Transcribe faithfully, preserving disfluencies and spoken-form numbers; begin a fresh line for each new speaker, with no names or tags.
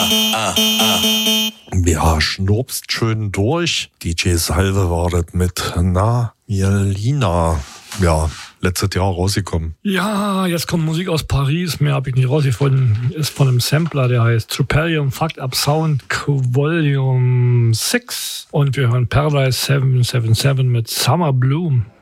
Ja, schnurpst schön durch. D J Salve war das mit Na Mielina. Ja, letztes Jahr rausgekommen.
Ja, jetzt kommt Musik aus Paris. Mehr habe ich nicht rausgefunden. Ist von einem Sampler, der heißt Trupellium Fucked Up Sound Volume sechs. Und wir hören Paradise sieben sieben sieben mit Summer Bloom.